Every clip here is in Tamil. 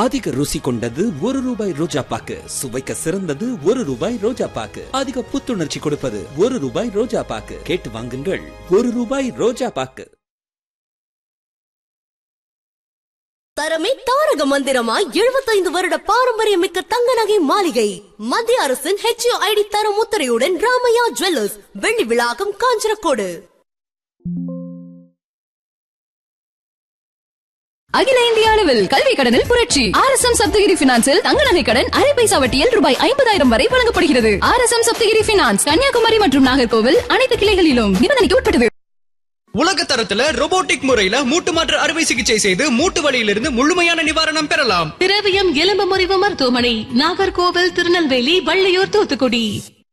அதிக ருசி கொண்டது ₹1 ரோஜா பாக்கு, சுவைக்க சிறந்தது ₹1 ரோஜா பாக்கு, அதிக புத்துணர்ச்சி கொடுப்பது ₹1 ரோஜா பாக்கு. கேட்டு வாங்குங்கள், ₹1 ரோஜா பாக்கு. தரமே தாரக மந்திரமாய் 75 வருட பாரம்பரியமிக்க தங்க நகை மாளிகை. மத்திய அரசின் HUID தர முத்திரையுடன் ராமையா ஜுவல்லர்ஸ், வெள்ளி விழாக்கம், காஞ்சனக்கோடு. அகில இந்திய அளவில் கல்வி கடனில் புரட்சி. RSM சப்தகிரி பினான்சில் தங்க நகை கடன் அரை பைசா வட்டியில் ₹50,000 வரை வழங்கப்படுகிறது. RSM சப்தகிரி பினான்ஸ், கன்னியாகுமரி மற்றும் நாகர்கோவில் அனைத்து கிளைகளிலும் நிபந்தனைக்கு உட்பட்டது. உலக தரத்துல ரோபோட்டிக் முறையில மூட்டு மாற்று அறுவை சிகிச்சை செய்து மூட்டு வலியிலிருந்து முழுமையான நிவாரணம் பெறலாம். திரவியம் எலும்பு முறிவு மருத்துவமனை, நாகர்கோவில், திருநெல்வேலி, வள்ளியூர், தூத்துக்குடி.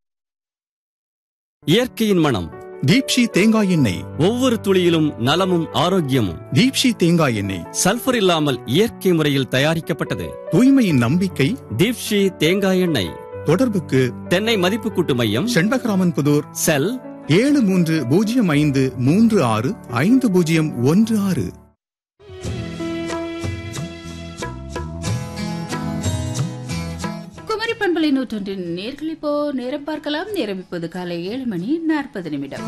இயற்கையின் மனம் தீப்ஷி தேங்காய் எண்ணெய். ஒவ்வொரு துளியிலும் நலமும் ஆரோக்கியமும். தீப்ஷி தேங்காய் எண்ணெய் சல்பர் இல்லாமல் இயற்கை முறையில் தயாரிக்கப்பட்டது. தூய்மையின் நம்பிக்கை தீப்ஷி தேங்காய் எண்ணெய். தொடர்புக்கு தென்னை மதிப்பு கூட்டு மையம், செண்பகராமன் புதூர், செல் 7305365016. குமரி பண்பலை 100 நேர்கள் இப்போ நேரம் பார்க்கலாம். நேரம் இப்போது காலை 7:40.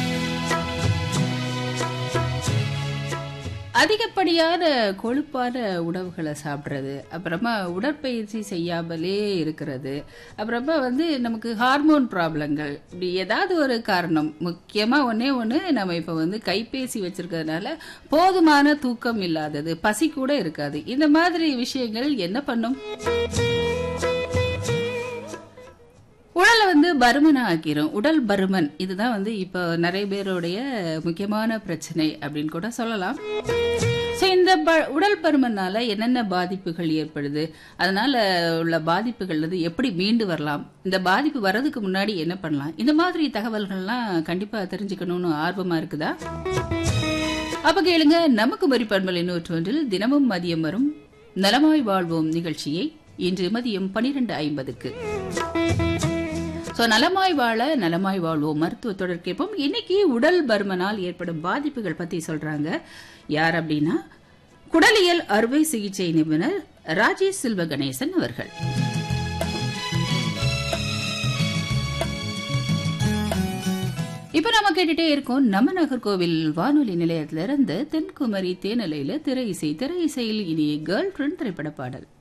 அதிகப்படியான கொழுப்பான உணவுகளை சாப்பிட்றது, அப்புறமா உடற்பயிற்சி செய்யாமலே இருக்கிறது, அப்புறமா நமக்கு ஹார்மோன் ப்ராப்ளங்கள், இப்படி ஏதாவது ஒரு காரணம், முக்கியமாக ஒன்று நம்ம இப்போ கைபேசி வச்சிருக்கிறதுனால போதுமான தூக்கம் இல்லாதது, பசி கூட இருக்காது. இந்த மாதிரி விஷயங்கள் என்ன பண்ணும்? உடலை பருமனா ஆக்கிரும். உடல் பருமன் இதுதான் இப்போ நிறைய பேருடைய முக்கியமான பிரச்சனை அப்படின்னு கூட சொல்லலாம். ஸோ இந்த உடல் பருமனால என்னென்ன பாதிப்புகள் ஏற்படுது, அதனால உள்ள பாதிப்புகள் எப்படி மீண்டு வரலாம், இந்த பாதிப்பு வர்றதுக்கு முன்னாடி என்ன பண்ணலாம், இந்த மாதிரி தகவல்கள்லாம் கண்டிப்பா தெரிஞ்சுக்கணும்னு ஆர்வமா இருக்குதா? அப்ப கேளுங்க, நமக்கு மரி பண்பலை 101 தினமும் மதியம் வரும் நலமாய் வாழ்வோம் நிகழ்ச்சியை இன்று மதியம் 12:50. நலமாய் வாழ நலமாய் வாழ்வோம் மருத்துவ தொடர் கேட்போம். இன்னைக்கு உடல் பருமனால் ஏற்படும் பாதிப்புகள் பத்தி சொல்றாங்க. யார் அப்படின்னா, குடலியல் அறுவை சிகிச்சை நிபுணர் ராஜேஷ் செல்வ கணேசன் அவர்கள். இப்ப நம்ம கேட்டுட்டே இருக்கோம் நம்ம நாகர்கோவில் வானொலி நிலையத்திலிருந்து தென்குமரி தேனலையில திரை இசையில் இனி கேர்ள் ஃப்ரெண்ட் திரைப்பட பாடல்.